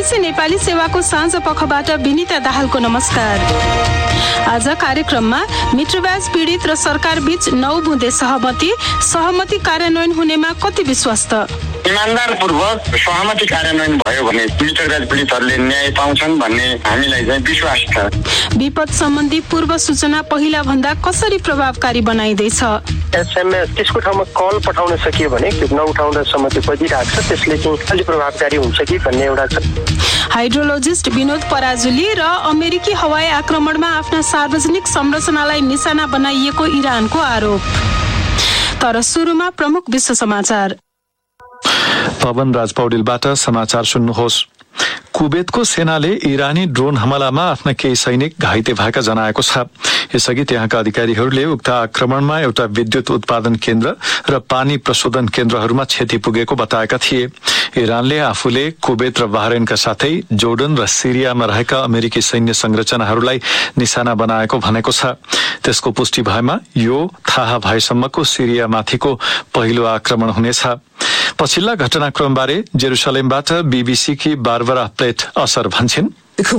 BBC Nepali सेवाको साँझ पखबाट विनिता दाहालको नमस्कार। आज कार्यक्रममा मित्रवाज पीडित र सरकार बीच 9 बुँदे सहमति कार्यान्वयन हुनेमा कति विश्वास त? इमानदारपूर्वक सहमति कार्यान्वयन भयो भने मित्रवाज पीडितहरूले न्याय पाउँछन् भन्ने हामीलाई चाहिँ विश्वास छ। विपद सम्बन्धी पूर्व सूचना पहिला भन्दा कसरी प्रभावकारी बनाइदैछ? एसएमएस त्यसको ठाउँमा कल पठाउन सकियो भने त्यो नउठाउँदासम्म त्यो बजिरहेको छ, त्यसले चाहिँ अलि प्रभावकारी हुन्छ कि भन्ने एउटा छ। हाइड्रोलोजिस्ट विनोद पराजुली र अमेरिकी हवाई आक्रमणमा आफ्ना सार्वजनिक संरचनालाई निशाना बनाइएको इरानको आरोप। तर सुरुमा प्रमुख विश्व समाचार। पवन राज पौडेलबाट समाचार सुन्नुहोस्। कुवेतको सेनाले इरानी ड्रोन हमलामा आफ्ना केही सैनिक घाइते भएका जनाएको छ। यसअघि त्यहाँका अधिकारीहरूले उक्त आक्रमणमा एउटा विद्युत उत्पादन केन्द्र र पानी प्रशोधन केन्द्रहरूमा क्षति पुगेको बताएका थिए। इरानले आफूले कुवेत र बहरेनका साथै जोर्डन र सिरियामा रहेका अमेरिकी सैन्य संरचनाहरूलाई निशाना बनाएको भनेको छ। त्यसको पुष्टि भएमा यो थाहा भएसम्मको सिरियामाथिको पहिलो आक्रमण हुनेछ। पछिल्ला घटनाक्रमबारे जेरुसलेमबाट बीबीसीकी बारबरा प्लेट असर भन्छन्।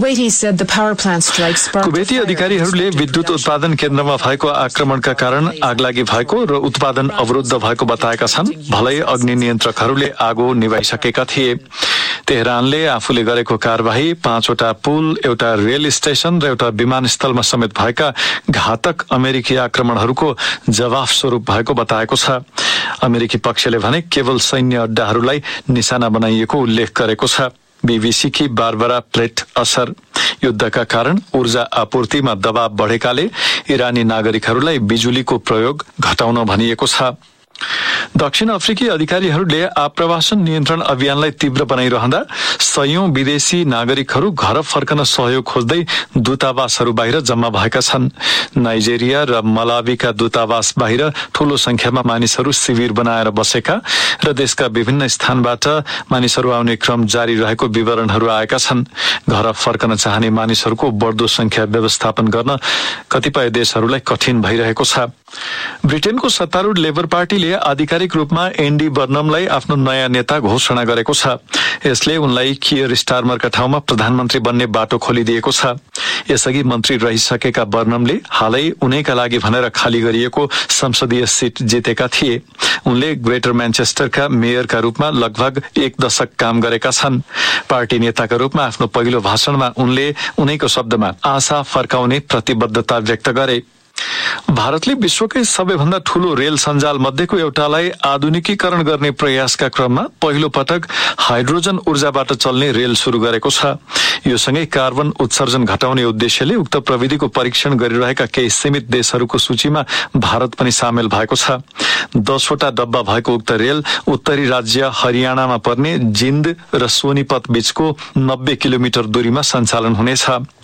कुवेती अधिकारीहरूले विद्युत उत्पादन केन्द्रमा भएको आक्रमणका कारण आगलागी भएको र उत्पादन अवरुद्ध भएको बताएका छन्। भलै अग्नि नियन्त्रकहरूले आगो निभाइसकेका थिए। तेहरानले आफूले गरेको कारबाही 5वटा पुल, एउटा रेल स्टेशन र एउटा विमानस्थलमा समेत भएका घातक अमेरिकी आक्रमणहरूको जवाफ स्वरूप भएको बताएको छ। अमेरिकी पक्षले भने केवल सैन्य अड्डाहरूलाई निशाना बनाइएको उल्लेख गरेको छ। बीबीसीकी बारबरा प्लेट असर। युद्धका कारण ऊर्जा आपूर्तिमा दबाव बढेकाले इरानी नागरिकहरूलाई बिजुलीको प्रयोग घटाउन भनिएको छ। दक्षिण अफ्रिकी अधिकारीहरूले आप्रवासन नियन्त्रण अभियानलाई तीव्र बनाइरहँदा सयौं विदेशी नागरिकहरू घर फर्कन सहयोग खोज्दै दूतावासहरू बाहिर जम्मा भएका छन्। नाइजेरिया र मलावीका दूतावास बाहिर ठूलो संख्यामा मानिसहरू शिविर बनाएर बसेका र देशका विभिन्न स्थानबाट मानिसहरू आउने क्रम जारी रहेको विवरणहरू आएका छन्। घर फर्कन चाहने मानिसहरूको बढ्दो संख्या व्यवस्थापन गर्न कतिपय देशहरूलाई कठिन भइरहेको छ। ब्रिटेनको सत्तारूढ लेबर पार्टीले आधिकारिक रूपमा एन्डी बर्नमलाई आफ्नो नयाँ नेता घोषणा गरेको छ। यसले उनलाई कियर स्टारमरका ठाउँमा प्रधानमन्त्री बन्ने बाटो खोलिदिएको छ। यसअघि मन्त्री रहिसकेका बर्नमले हालै उनैका लागि भनेर खाली गरिएको संसदीय सिट जितेका थिए। उनले ग्रेटर म्यानचेस्टरका मेयरका रूपमा लगभग 1 दशक काम गरेका छन्। पार्टी नेताका रूपमा आफ्नो पहिलो भाषणमा उनले उनैको शब्दमा आशा फर्काउने प्रतिबद्धता व्यक्त गरे। भारतले विश्वकै सबैभन्दा ठूलो रेल सञ्जाल मध्येको एउटालाई आधुनिकीकरण गर्ने प्रयासका क्रममा पहिलो पटक हाइड्रोजन ऊर्जाबाट चल्ने रेल शुरू गरेको छ। यो सँगै कार्बन उत्सर्जन घटाउने उद्देश्यले उक्त प्रविधिको परीक्षण गरिरहेका केही सीमित देशहरूको सूचीमा भारत पनि सामेल भएको छ। 10वटा डब्बा भएको उक्त रेल उत्तरी राज्य हरियाणामा पर्ने जिन्द र सोनीपत बीचको 90 किलोमिटर दूरीमा सञ्चालन हुनेछ।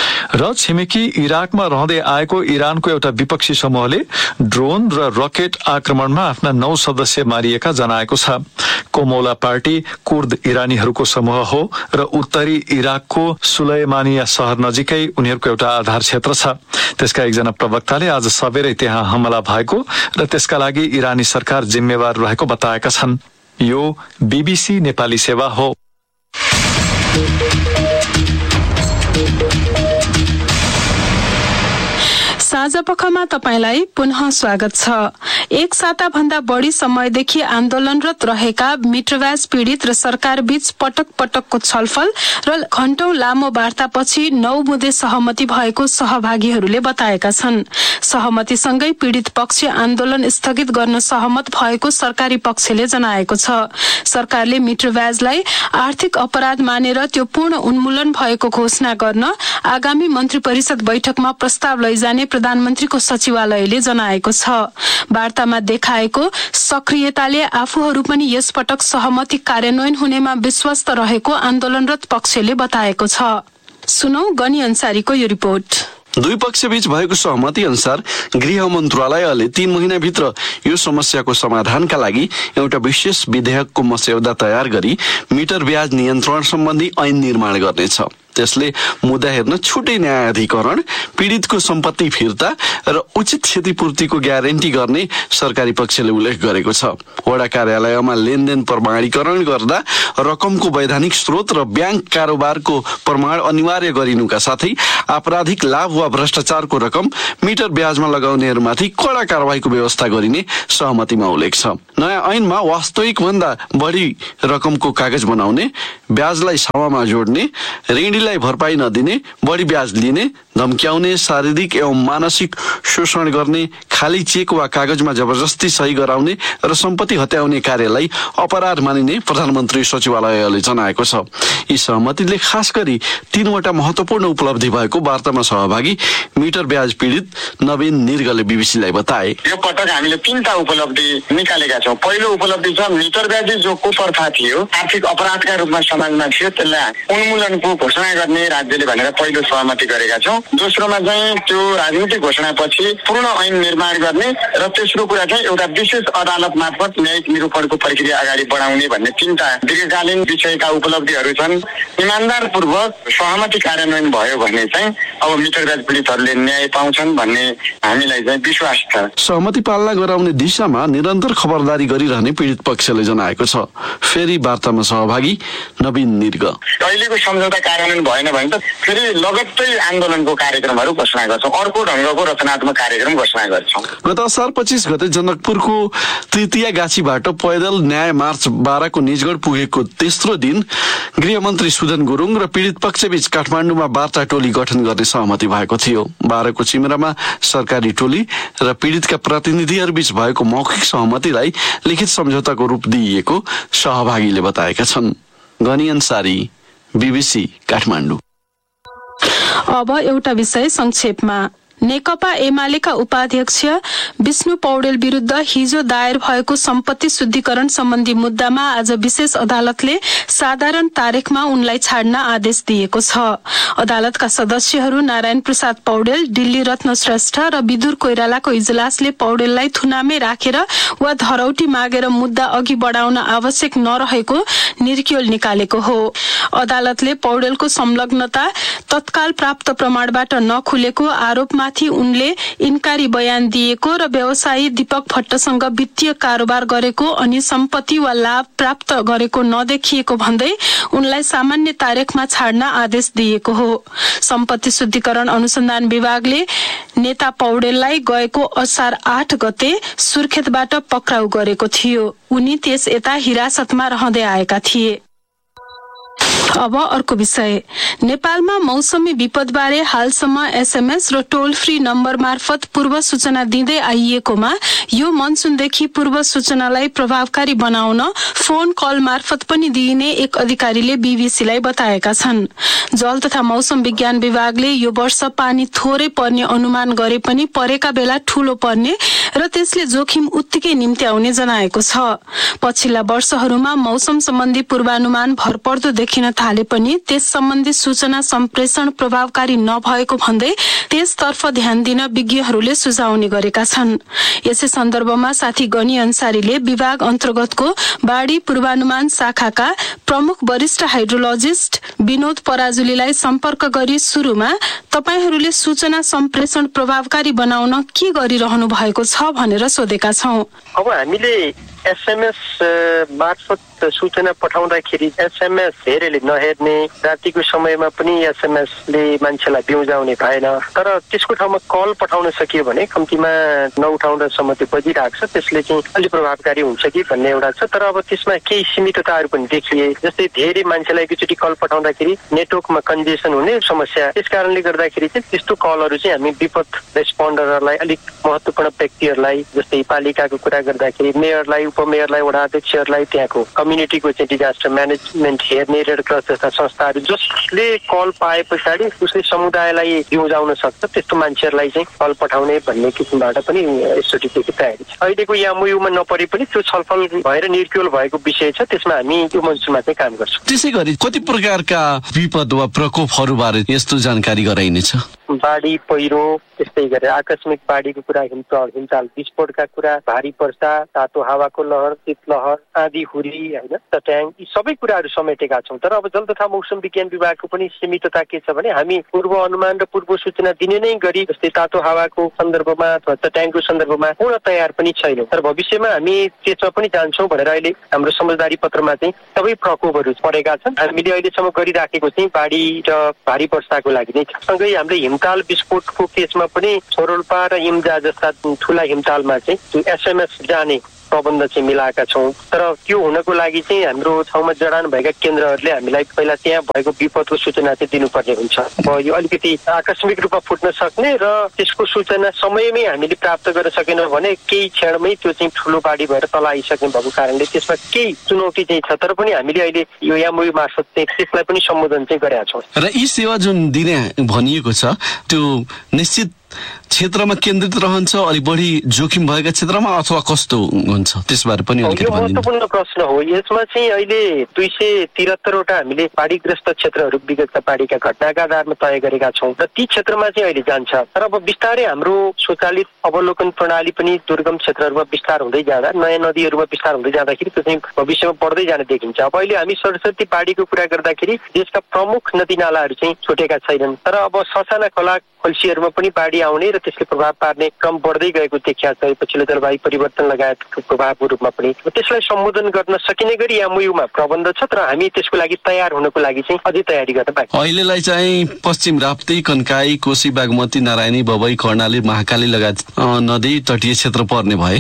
र छिमेकी इराकमा रहँदै आएको इरानको एउटा विपक्षी समूहले ड्रोन र रकेट आक्रमणमा आफ्ना 9 सदस्य मारिएका जनाएको छ। कोमोला पार्टी कुर्द इरानीहरूको समूह हो र उत्तरी इराकको सुलेमानिया शहर नजिकै उनीहरूको एउटा आधार क्षेत्र छ। त्यसका एकजना प्रवक्ताले आज सबेरै त्यहाँ हमला भएको र त्यसका लागि इरानी सरकार जिम्मेवार रहेको बताएका छन्। यो बीबीसी नेपाली सेवा हो। साँझपखमा तपाईलाई पुनः स्वागत छ। एक साता भन्दा बढी समयदेखि आन्दोलनरत रहेका मित्रवाज पीडित र सरकार बीच पटक पटकको छलफल र घण्टौं लामो वार्तापछि 9 बुँदे सहमति भएको सहभागीहरूले बताएका छन्। सहमतिसँगै पीडित पक्ष आन्दोलन स्थगित गर्न सहमत भएको सरकारी पक्षले जनाएको छ। सरकारले मित्रवाजलाई आर्थिक अपराध मानेर त्यो पूर्ण उन्मूलन भएको घोषणा गर्न आगामी मन्त्री परिषद बैठकमा प्रस्ताव लैजाने प्रधानमन्त्रीको सचिवालयले जनाएको छ। वार्तामा देखाएको सक्रियताले आफूहरू पनि यसपटक सहमति कार्यान्वयन हुनेमा विश्वस्त रहेको आन्दोलनरत पक्षले बताएको छ। सुनौ गनी अन्सारीको यो रिपोर्ट। दुई पक्षबीच भएको सहमति अनुसार गृह मन्त्रालयले 3 महिनाभित्र यो समस्याको समाधानका लागि एउटा विशेष विधेयकको मस्यौदा तयार गरी मिटर ब्याज नियन्त्रण सम्बन्धी ऐन निर्माण गर्नेछ। त्यसले मुद्दा हेर्न छुट्टै न्यायाधिकरण, पीडितको सम्पत्ति फिर्ता र उचित क्षतिपूर्तिको ग्यारेन्टी गर्ने सरकारी पक्षले उल्लेख गरेको छ। वडा कार्यालयमा लेनदेन प्रमाणीकरण गर्दा रकमको वैधानिक स्रोत र ब्याङ्क कारोबारको प्रमाण अनिवार्य गरिनुका साथै आपराधिक लाभ वा भ्रष्टाचारको रकम मिटर ब्याजमा लगाउनेहरूमाथि कडा कारबाहीको व्यवस्था गरिने सहमतिमा उल्लेख छ। नयाँ ऐनमा वास्तविक भन्दा बढी रकमको कागज बनाउने, ब्याजलाई सावामा जोड्ने, ऋणीलाई भरपाई नदिने, बढी ब्याज लिने, धम्क्याउने, शारीरिक एवं मानसिक शोषण गर्ने, खाली चेक वा कागजमा जबरजस्ती सही गराउने र सम्पत्ति हत्याउने कार्यलाई अपराध मानिने प्रधानमन्त्री सचिवालयले जनाएको छ। यी सहमतिले खास गरी 3वटा महत्वपूर्ण उपलब्धि भएको वार्तामा सहभागी मिटर ब्याज पीडित नवीन निर्गले बीबीसीलाई बताए। यो पटक हामीले 3टा उपलब्धि निकालेका छौँ। पहिलो उपलब्धि छ मिटर ब्याज जो कुप्रथा थियो, आर्थिक अपराधका रूपमा समाजमा थियो, त्यसलाई उन्मूलनको घोषणा गर्ने राज्यले भनेर पहिलो सहमति गरेका छौँ। दोस्रोमा चाहिँ त्यो राजनीतिक घोषणापछि पूर्ण ऐन निर्माण गर्ने र तेस्रो कुरा चाहिँ एउटा विशेष अदालत मार्फत न्यायिक निरूपणको प्रक्रिया अगाडि बढाउने भन्ने 3टा दीर्घकालीन विषयका उपलब्धिहरू छन्। इमानदारपूर्वक सहमति कार्यान्वयन भयो भने चाहिँ अब मिटर ब्याज पीडितहरूले न्याय पाउँछन् भन्ने हामीलाई चाहिँ विश्वास छ। सहमति पालना गराउने दिशामा निरन्तर खबरदारी गरिरहने पीडित पक्षले जनाएको छ। फेरि वार्तामा सहभागी नवीन निर्ग, अहिलेको सम्झौता कार्यान्वयन भएन भने त फेरि लगत्तै आन्दोलनको कार्यक्रमहरू घोषणा गर्छौँ, अर्को ढङ्गको रचनात्मक कार्यक्रम घोषणा गर्छौँ। गत असार 25 गते जनकपुरको तृतीय गाछीबाट पैदल न्याय मार्च 12 को निजगढ पुगेको तेस्रो दिन गृहमन्त्री सुदन गुरुङ र पीडित पक्षबीच काठमाडौँमा वार्ता टोली गठन गर्ने सहमति भएको थियो। 12 को चिमरामा सरकारी टोली र पीडितका प्रतिनिधिहरूबीच भएको मौखिक सहमतिलाई लिखित सम्झौताको रूप दिइएको सहभागीले बताएका छन्। गनी अन्सारी, बीबीसी काठमाडौँ। अब एउटा विषय संक्षेपमा। नेकपा एमालेका उपाध्यक्ष विष्णु पौडेल विरुद्ध हिजो दायर भएको सम्पत्ति शुद्धिकरण सम्बन्धी मुद्दामा आज विशेष अदालतले साधारण तारिखमा उनलाई छाड्न आदेश दिएको छ। अदालतका सदस्यहरू नारायण प्रसाद पौडेल, दिल्ली रत्न श्रेष्ठ र विदुर कोइरालाको इजलासले पौडेललाई थुनामै राखेर वा धरौटी मागेर मुद्दा अघि बढाउन आवश्यक नरहेको निर्क्युल निकालेको हो। अदालतले पौडेलको संलग्नता तत्काल प्राप्त प्रमाणबाट नखुलेको आरोपमा माथि उनले इन्कारी बयान दिएको र व्यवसायी दीपक भट्टसँग वित्तीय कारोबार गरेको अनि सम्पत्ति वा लाभ प्राप्त गरेको नदेखिएको भन्दै उनलाई सामान्य तारिखमा छाड्न आदेश दिएको हो। सम्पत्ति शुद्धिकरण अनुसन्धान विभागले नेता पौडेललाई गएको असार 8 गते सुर्खेतबाट पक्राउ गरेको थियो। उनी त्यस यता हिरासतमा रहँदै आएका थिए। अब अर्को विषय। नेपालमा मौसमी विपदबारे हालसम्म एसएमएस र टोल फ्री नम्बर मार्फत पूर्व सूचना दिँदै आइएकोमा यो मनसुनदेखि पूर्व सूचनालाई प्रभावकारी बनाउन फोन कल मार्फत पनि दिइने एक अधिकारीले बीबीसीलाई बताएका छन्। जल तथा मौसम विज्ञान विभागले यो वर्ष पानी थोरै पर्ने अनुमान गरे पनि परेका बेला ठूलो पर्ने र त्यसले जोखिम उत्तिकै निम्त्याउने जनाएको छ। पछिल्ला वर्षहरूमा मौसम सम्बन्धी पूर्वानुमान भरपर्दो देखिन थाले पनि त्यस सम्बन्धी सूचना सम्प्रेषण प्रभावकारी नभएको भन्दै त्यसतर्फ ध्यान दिन विज्ञहरूले सुझाउने गरेका छन्। यसै सन्दर्भमा साथी गनी अन्सारीले विभाग अन्तर्गतको बाढी पूर्वानुमान शाखाका प्रमुख वरिष्ठ हाइड्रोलोजिस्ट विनोद पराजुलीलाई सम्पर्क गरी सुरुमा तपाईहरूले सूचना सम्प्रेषण प्रभावकारी बनाउन के गरिरहनु भएको छ भनेर सोधेका छौं। अब हामीले एसएमएस मार्फत सूचना पठाउँदाखेरि एसएमएस हेरेले नहेर्ने, रातिको समयमा पनि एसएमएसले मान्छेलाई बिउजाउने भएन। तर त्यसको ठाउँमा कल पठाउन सकियो भने कम्तीमा नउठाउँदासम्म त्यो बजिरहेको छ, त्यसले चाहिँ अलि प्रभावकारी हुन्छ कि भन्ने एउटा छ। तर अब त्यसमा केही सीमितताहरू पनि देखिए, जस्तै धेरै मान्छेलाई एकचोटि कल पठाउँदाखेरि नेटवर्कमा कन्जेसन हुने समस्या। त्यस कारणले गर्दाखेरि चाहिँ त्यस्तो कलहरू चाहिँ हामी विपद रेस्पोन्डरहरूलाई, अलिक महत्त्वपूर्ण व्यक्तिहरूलाई, जस्तै पालिकाको कुरा गर्दाखेरि मेयरलाई, उपमेयरलाई, वडा अध्यक्षहरूलाई, त्यहाँको कम्युनिटीको चाहिँ डिजास्टर म्यानेजमेन्ट हेर्ने रेड क्रस जस्ता संस्थाहरू जसले कल पाए पछाडि उसले समुदायलाई बिउजाउन सक्छ, त्यस्तो मान्छेहरूलाई चाहिँ कल पठाउने भन्ने किसिमबाट पनि एसओटीदेखि तयारी छ। अहिलेको एमओयूमा नपरे पनि त्यो छलफल भएर निर्क्युल भएको विषय छ, त्यसमा हामी त्यो मन्सुनमा चाहिँ काम गर्छौँ। त्यसै गरी कति प्रकारका विपद वा प्रकोपहरूबारे यस्तो जानकारी गराइनेछ? बाढी पहिरो त्यस्तै गरेर आकस्मिक बाढीको कुरा, हिमचाल विस्फोटका कुरा, भारी वर्षा, तातो हावाको लहर, शीतलहर, आँधी हुरी हैन, चट्याङ, यी सबै कुराहरू समेटेका छौँ। तर अब जल तथा मौसम विज्ञान विभागको पनि सीमितता के छ भने हामी पूर्व अनुमान र पूर्व सूचना दिने नै गरी जस्तै तातो हावाको सन्दर्भमा अथवा चट्याङको सन्दर्भमा पूर्ण तयार पनि छैनौँ। तर भविष्यमा हामी त्यसमा पनि जान्छौँ भनेर अहिले हाम्रो समझदारी पत्रमा चाहिँ सबै प्रकोपहरू परेका छन्। हामीले अहिलेसम्म गरिराखेको चाहिँ बाढी र भारी वर्षाको लागि नै सँगै हामीले हिमताल विस्फोटको केसमा पनि छोरोल्पा र इम्जा जस्ता ठुला हिमतालमा चाहिँ एसएमएस जाने प्रबन्ध चाहिँ मिलाएका छौँ। तर त्यो हुनको लागि चाहिँ हाम्रो ठाउँमा जडान भएका केन्द्रहरूले हामीलाई पहिला त्यहाँ भएको विपदको सूचना चाहिँ दिनुपर्ने हुन्छ। अब यो अलिकति आकस्मिक रूपमा फुट्न सक्ने र त्यसको सूचना समयमै हामीले प्राप्त गर्न सकेनौँ भने केही क्षणमै त्यो चाहिँ ठुलो बाढी भएर तल आइसक्ने भएको कारणले त्यसमा केही चुनौती चाहिँ छ। तर पनि हामीले अहिले यो यामुई मार्फत चाहिँ त्यसलाई पनि सम्बोधन चाहिँ गरेका छौँ। र यी सेवा जुन दिने भनिएको छ त्यो निश्चित क्षेत्रमा केन्द्रित रहन्छ, अलि बढी जोखिम भएका क्षेत्रमा, अथवा कस्तो हुन्छ त्यसबारे पनि अलिकति भनिदिनु। महत्त्वपूर्ण प्रश्न हो। यसमा चाहिँ अहिले 273वटा हामीले बाढीग्रस्त क्षेत्रहरू विगतका बाढीका घटनाका आधारमा तय गरेका छौँ र ती क्षेत्रमा चाहिँ अहिले जान्छ। तर अब बिस्तारै हाम्रो स्वचालित अवलोकन प्रणाली पनि दुर्गम क्षेत्रहरूमा विस्तार हुँदै जाँदा, नयाँ नदीहरूमा विस्तार हुँदै जाँदाखेरि त्यो चाहिँ भविष्यमा बढ्दै जाने देखिन्छ। अब अहिले हामी सरस्वती बाढीको कुरा गर्दाखेरि देशका प्रमुख नदी नालाहरू चाहिँ छुटेका छैनन्, तर अब ससाना खोला खल्सीहरूमा पनि बाढी आउने र त्यसले प्रभाव पार्ने क्रम बढ्दै गएको देखिया छ। पछिल्लो जलवायु परिवर्तन लगायतको प्रभावको रूपमा पनि त्यसलाई सम्बोधन गर्न सकिने गरी यामुईमा प्रबन्ध छ। तर हामी त्यसको लागि तयार हुनको लागि चाहिँ अझै तयारी गर्न बाँकी। अहिलेलाई चाहिँ पश्चिम राप्ती, कन्काई, कोशी, बागमती, नारायणी, बबई, कर्णाली, महाकाली लगायत नदी तटीय क्षेत्र पर्ने भए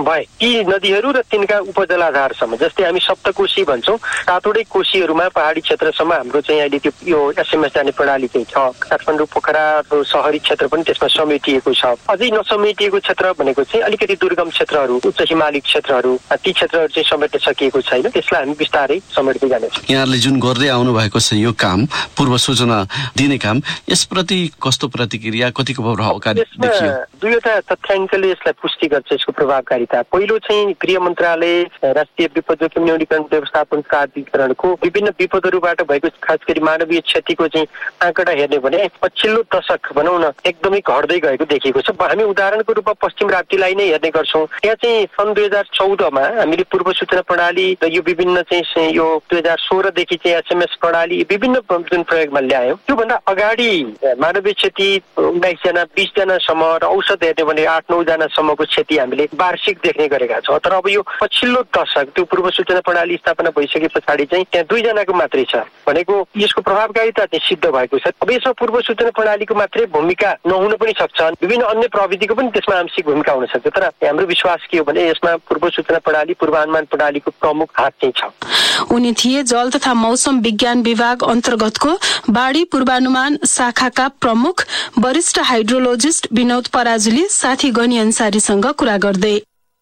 यी नदीहरू र तिनका उपजलाधारसम्म, जस्तै हामी सप्तकोशी भन्छौँ, सातवटै कोशीहरूमा पहाडी क्षेत्रसम्म हाम्रो चाहिँ अहिले त्यो यो एसएमएस जाने प्रणाली चाहिँ छ। काठमाडौँ, पोखरा शहरी क्षेत्र पनि त्यसमा समेटिएको छ। अझै नसमेटिएको क्षेत्र भनेको चाहिँ अलिकति दुर्गम क्षेत्रहरू, उच्च हिमाली क्षेत्रहरू, ती क्षेत्रहरू चाहिँ समेट्न सकिएको छैन। त्यसलाई हामी बिस्तारै समेट्दै जानेछौँ। यहाँले जुन गर्दै आउनु भएको छ यो काम, पूर्व सूचना दिने काम, यसप्रति कस्तो प्रतिक्रिया, कतिको प्रभावकारी देखियो? दुईवटा तथ्याङ्कले यसलाई पुष्टि गर्छ यसको प्रभावकारी। पहिलो चाहिँ गृह मन्त्रालय राष्ट्रिय विपद जोखिम न्यूनीकरण व्यवस्थापन प्राधिकरणको विभिन्न विपदहरूबाट भएको खास गरी मानवीय क्षतिको चाहिँ आँकडा हेर्ने भने पछिल्लो दशक भनौँ न एकदमै घट्दै गएको देखिएको छ। हामी उदाहरणको रूपमा पश्चिम राप्तीलाई नै हेर्ने गर्छौँ। त्यहाँ चाहिँ सन् 2014मा हामीले पूर्व सूचना प्रणाली र यो विभिन्न चाहिँ यो 2016देखि चाहिँ एसएमएस प्रणाली विभिन्न जुन प्रयोगमा ल्यायौँ, त्योभन्दा अगाडि मानवीय क्षति 19 जना 20 जनासम्म र औसत हेर्ने भने 8-9 जनासम्मको क्षति हामीले वार्षिक देख्ने गरेका छौँ। तर अब यो पछिल्लो दशक त्यो पूर्व सूचना प्रणाली स्थापना भइसके पछाडि चाहिँ त्यहाँ 2 जनाको मात्रै छ भनेको यसको प्रभावकारिता चाहिँ सिद्ध भएको छ। अब यसमा पूर्व सूचना प्रणालीको मात्रै भूमिका नहुन पनि सक्छ, विभिन्न अन्य प्रविधिको पनि त्यसमा आंशिक भूमिका हुन सक्छ। तर हाम्रो विश्वास के हो भने यसमा पूर्व सूचना प्रणाली, पूर्वानुमान प्रणालीको प्रमुख हात चाहिँ छ। उनी थिए जल तथा मौसम विज्ञान विभाग अन्तर्गतको बाढी पूर्वानुमान शाखाका प्रमुख वरिष्ठ हाइड्रोलोजिस्ट विनोद पराजुली साथी गनी अन्सारीसँग कुरा गर्दै।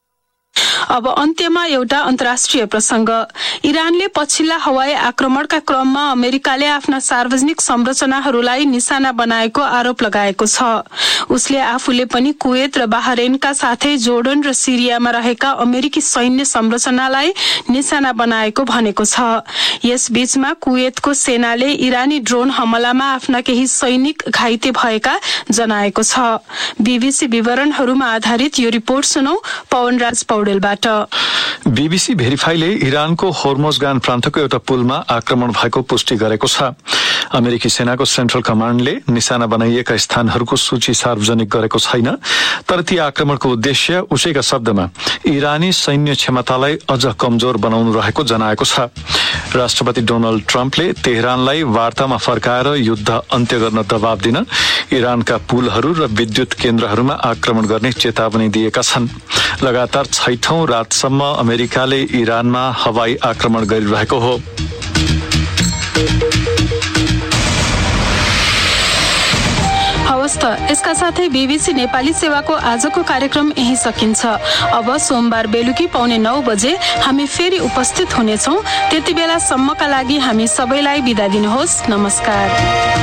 अब अन्त्यमा एउटा अन्तर्राष्ट्रिय प्रसंग। इरानले पछिल्ला हवाई आक्रमणका क्रममा अमेरिकाले आफ्ना सार्वजनिक संरचनाहरूलाई निशाना बनाएको आरोप लगाएको छ। उसले आफूले पनि कुवेत र बाहरेनका साथै जोर्डन र सिरियामा रहेका अमेरिकी सैन्य संरचनालाई निशाना बनाएको भनेको छ। यसबीचमा कुवेतको सेनाले इरानी ड्रोन हमलामा आफ्ना केही सैनिक घाइते भएका जनाएको छ। बीबीसी विवरणहरूमा आधारित यो रिपोर्ट सुनौ पवनराज पौडेलबाट। बीबीसी भेरिफाईले इरानको होर्मोजगान प्रान्तको एउटा पुलमा आक्रमण भएको पुष्टि गरेको छ। अमेरिकी सेनाको सेन्ट्रल कमान्डले निशाना बनाइएका स्थानहरूको सूची सार्वजनिक गरेको छैन, तर ती आक्रमणको उद्देश्य उसैका शब्दमा इरानी सैन्य क्षमतालाई अझ कमजोर बनाउनु रहेको जनाएको छ। राष्ट्रपति डोनाल्ड ट्रम्पले तेहरानलाई वार्तामा फर्काएर युद्ध अन्त्य गर्न दबाब दिन इरानका पुलहरू र विद्युत केन्द्रहरूमा आक्रमण गर्ने चेतावनी दिएका छन्। लगातार 6औं रातसम्म अमेरिकाले इरानमा हवाई आक्रमण गरिरहेको हो। हवस् त, यसका साथै बीबीसी नेपाली सेवाको आजको कार्यक्रम यही सकिन्छ। अब सोमबार बेलुकी 9:15 बजे हामी फेरि उपस्थित हुनेछौँ। त्यति बेलासम्मका लागि हामी सबैलाई बिदा दिनुहोस्। नमस्कार।